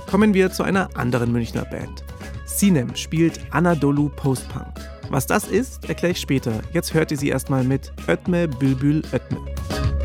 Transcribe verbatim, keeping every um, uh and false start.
Kommen wir zu einer anderen Münchner Band. Sinem spielt Anadolu Postpunk. Was das ist, erkläre ich später. Jetzt hört ihr sie erstmal mit Ötme Bülbül Ötme.